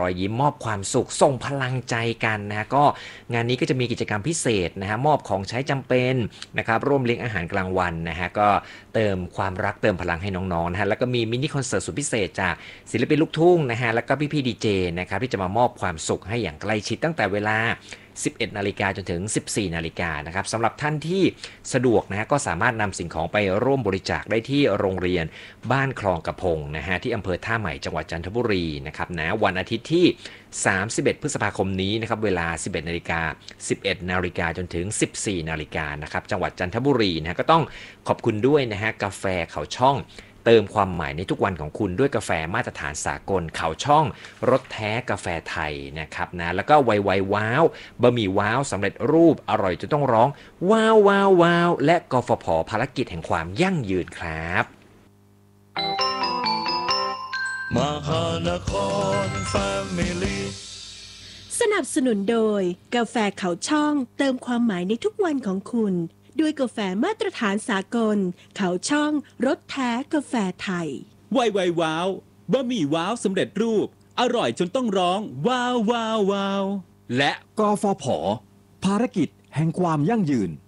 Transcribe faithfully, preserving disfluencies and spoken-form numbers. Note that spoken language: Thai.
อยยิ้มมอบความสุขส่งพลังใจกันนะก็งานนี้ก็จะมีกิจกรรมพิเศษนะฮะมอบของใช้จำเป็นนะครับร่วมเลี้ยงอาหารกลางวันนะฮะก็เติมความรักเติมพลังให้น้องๆนะฮะแล้วก็มีมินิคอนเสิร์ตสุดพิเศษจากศิลปินลูกทุ่งนะฮะแล้วก็พี่ๆดีเจนะครับที่จะมามอบความสุขให้อย่างใกล้ชิดตั้งแต่เวลาสิบเอ็ดนาฬิกาจนถึงสิบสี่นาฬิกานะครับสำหรับท่านที่สะดวกนะฮะก็สามารถนำสิ่งของไปร่วมบริจาคได้ที่โรงเรียนบ้านคลองกระพงนะฮะที่อำเภอท่าใหม่จังหวัดจันทบุรีนะครับนะวันอาทิตย์ที่สามสิบเอ็ดพฤษภาคมนี้นะครับเวลา สิบเอ็ดนาฬิกา สิบเอ็ดนาฬิกาจนถึงสิบสี่นาฬิกานะครับจังหวัดจันทบุรีนะฮะก็ต้องขอบคุณด้วยนะฮะกาแฟเขาช่องเติมความหมายในทุกวันของคุณด้วยกาแฟมาตรฐานสากลเขาช่องรสแท้กาแฟไทยนะครับนะแล้วก็ไวไวว้าวบะหมี่ว้าวสำเร็จรูปอร่อยจนต้องร้องว้าวว้าวว้าวและกฟผภารกิจแห่งความยั่งยืนครับมหานครแฟมิลี่สนับสนุนโดยกาแฟเขาช่องเติมความหมายในทุกวันของคุณด้วยกาแฟมาตรฐานสากลเขาช่องรสแท้กาแฟไทยไวไวว้าวบะหมี่ว้าวสำเร็จรูปอร่อยจนต้องร้องว้าวว้าวว้าวและกฟผภารกิจแห่งความยั่งยืน